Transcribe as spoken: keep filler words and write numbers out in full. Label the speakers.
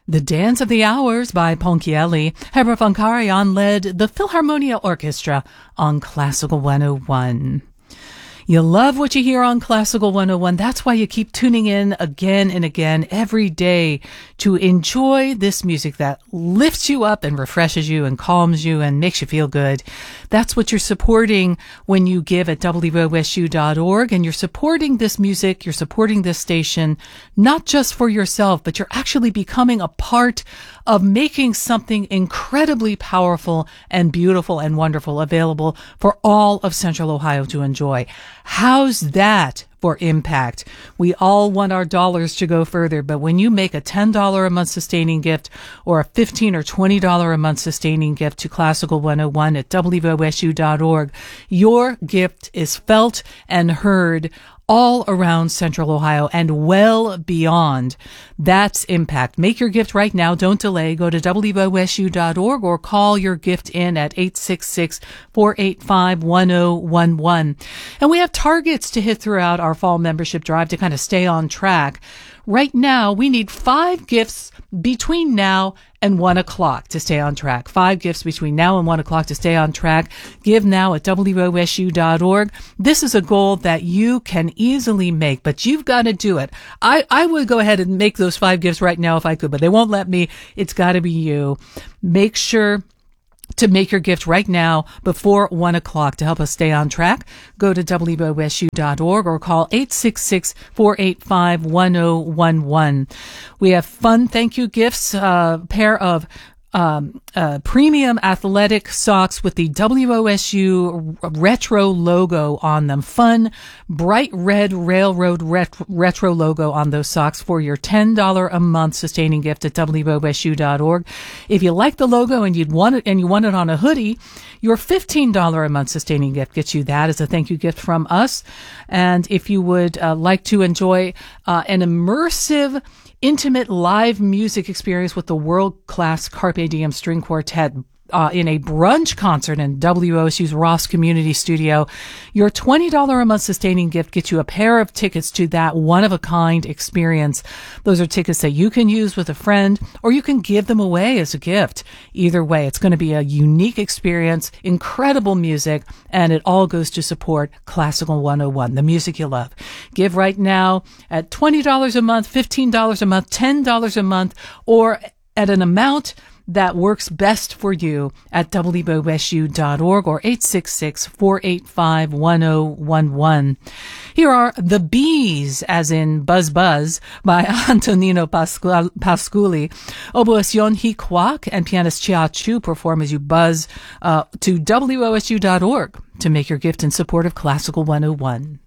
Speaker 1: The Dance of the Hours by Ponchielli. Hebra Funkarian led the Philharmonia Orchestra on Classical one oh one. You love what you hear on Classical one oh one. That's why you keep tuning in again and again every day to enjoy this music that lifts you up and refreshes you and calms you and makes you feel good. That's what you're supporting when you give at W O S U dot org, and you're supporting this music, you're supporting this station, not just for yourself, but you're actually becoming a part of making something incredibly powerful and beautiful and wonderful available for all of Central Ohio to enjoy. How's that for impact? We all want our dollars to go further, but when you make a ten dollars a month sustaining gift or a fifteen dollars or twenty dollars a month sustaining gift to Classical one oh one at W O S U dot org, your gift is felt and heard all around Central Ohio and well beyond. That's impact. Make your gift right now. Don't delay. Go to W O S U dot org or call your gift in at eight six six, four eight five, one oh one one. And we have targets to hit throughout our fall membership drive to kind of stay on track. Right now, we need five gifts between now and one o'clock to stay on track. Five gifts between now and one o'clock to stay on track. Give now at W O S U dot org. This is a goal that you can easily make, but you've got to do it. I, I would go ahead and make those five gifts right now if I could, but they won't let me. It's got to be you. Make sure to make your gift right now before one o'clock to help us stay on track. Go to W O S U dot org or call eight six six, four eight five, one oh one one. We have fun thank you gifts, a uh, pair of Um, uh, premium athletic socks with the W O S U retro logo on them. Fun, bright red railroad ret- retro logo on those socks for your ten dollars a month sustaining gift at W O S U dot org. If you like the logo and you'd want it and you want it on a hoodie, your fifteen dollars a month sustaining gift gets you that as a thank you gift from us. And if you would uh, like to enjoy uh, an immersive intimate live music experience with the world-class Carpe Diem String Quartet uh, in a brunch concert in W O S U's Ross Community Studio, your twenty dollars a month sustaining gift gets you a pair of tickets to that one-of-a-kind experience. Those are tickets that you can use with a friend, or you can give them away as a gift. Either way, it's going to be a unique experience, incredible music, and it all goes to support Classical one oh one, the music you love. Give right now at twenty dollars a month, fifteen dollars a month, ten dollars a month, or at an amount that works best for you at W O S U dot org or eight six six, four eight five, one oh one one. Here are The Bees, as in Buzz Buzz, by Antonino Pascu- Pasculi. Oboist Yon Hee Kwak and pianist Chia Chu perform as you buzz uh, to W O S U dot org to make your gift in support of Classical one oh one.